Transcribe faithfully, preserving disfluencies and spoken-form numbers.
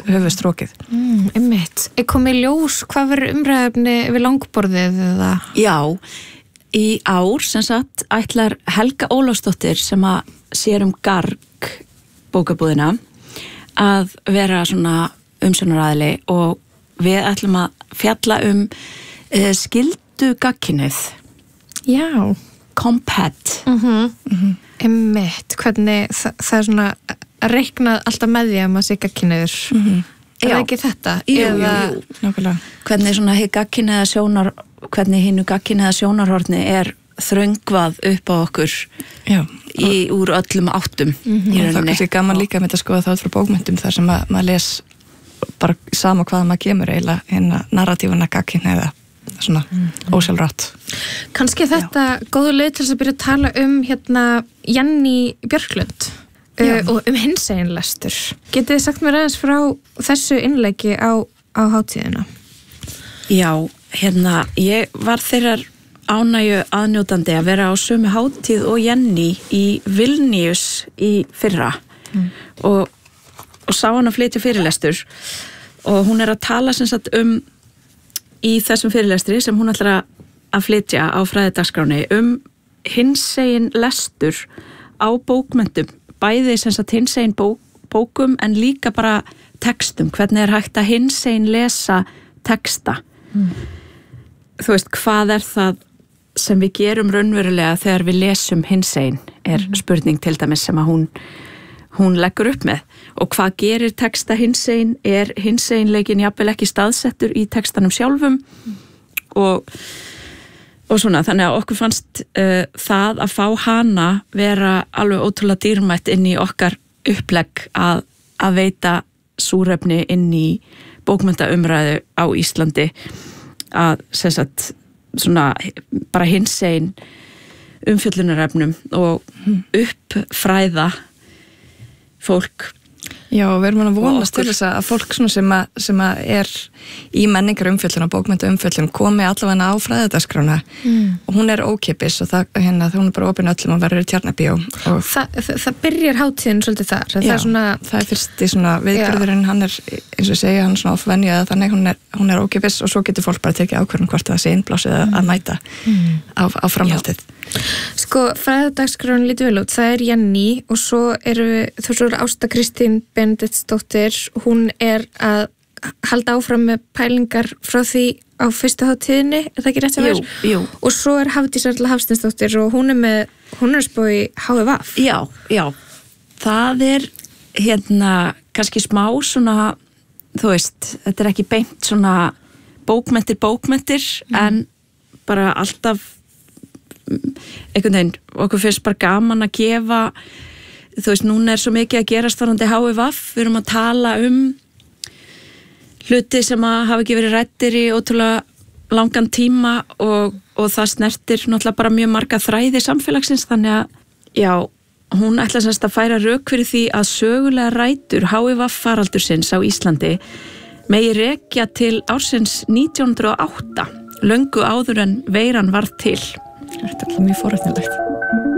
höfuðstrókið. Mm, einmitt. Er komið ljós hvað verður umræðefni við langborðið eða? Já, í ár sem sagt ætlar Helga Ólafsdóttir sem að sér um Garg bókabúðina að vera svona umsjónaraðili og við ætlum að fjalla um uh, skildu gagnkynhneigð. Já. Compet. Mhm. Mm einmitt. Hvernig það, það er svona reiknað alltaf með því að maður sé gagnkynhneigður. Mhm. Er það ekki þetta? Jú, Eða... jú, jú. Nákvæmlega. Hvernig svona hið gagnkynhneigða sjónar, hvernig hinu gagnkynhneigða sjónarhorni er þröngvað upp á okkur Já. í úr öllum áttum mm-hmm. í rauninni. Það er kannski gaman líka með þetta skoða það frá bókmyndum þar sem að, maður les bara sama hvaða maður kemur eiginlega hérna narratífuna gagnkynhneigða svona mm-hmm. ósjálfrátt. Kannski þetta Já. Góðu leið til þess að byrja að tala um hérna Jenny Björklund uh, og um hinsegin lestur. Getið þið sagt mér aðeins frá þessu innleiki á, á hátíðina? Já, hérna ég var þeirrar ánægju aðnjótandi að vera á sömu hátíð og Jenny í Vilnius í fyrra mm. og, og sá hann að flytja fyrirlestur og hún er að tala sem sagt um í þessum fyrirlestri sem hún ætlar að flytja á fræðidagsskráni um hinsegin lestur á bókmenntum, bæði sem sagt hinsegin bók, bókum en líka bara textum, hvernig er hægt að hinsegin lesa texta mm. þú veist, hvað er það sem við gerum raunverulega þegar við lesum hinsegin er mm. spurning til dæmis sem að hún, hún leggur upp með og hvað gerir texta hinsegin er hinseginleikin jafnvel ekki staðsettur í textanum sjálfum mm. og, og svona þannig að okkur fannst uh, það að fá hana vera alveg ótrúlega dýrmætt inn í okkar upplegg að, að veita súrefni inn í bókmenntaumræðu á Íslandi að sem sagt svona bara hinsegin umfjöllunarefnum og uppfræða fólk. Já, við erum að vonast til þess að fólk sem, að, sem að er í menningar umfjöllun og bókmennta umfjöllun komi allavega á fræðidagsskrána mm. og hún er ókeypis og það, hérna, hún er bara opin öllum og verður í Tjarnarbíó. Þa, það, það byrjar hátíðin svolítið þar? Já, það er, svona, það er fyrst í svona viðburðurinn, hann er, eins og segja, hann er svona ofvenjuð þannig hún er, hún er ókeypis og svo getur fólk bara tekið ákvörðun hvort það sé innblásið mm. að mæta mm. á, á framhaldið. Já. Sko, fræðidagsskráin lítið vel út, það er Jenny og svo eru þú svo er Ásta Kristín Benediktsdóttir, hún er að halda áfram með pælingar frá því á fyrstu hátíðinni, er það ekki rétt að vera? Jú, jú. Og svo er Hafdís Erla Hafsteinsdóttir og hún er með, hún er að spá í H I V. Já, já, það er hérna kannski smá svona, þú veist, þetta er ekki beint svona bókmenntir, bókmenntir, mm. en bara alltaf einhvern veginn, okkur finnst bara gaman að gefa, þú veist, núna er svo mikið að gerast varðandi H I V, við erum að tala um hluti sem að hafa ekki verið ræddir í ótrúlega langan tíma og, og það snertir náttúrulega bara mjög marga þræði samfélagsins, þannig að já, hún ætla semst að færa rök fyrir því að sögulega rætur H I V faraldursins á Íslandi megi rekja til ársins nítján hundruð og átta, löngu áður en veiran varð til. Þetta er alltaf mjög forréttnilegt.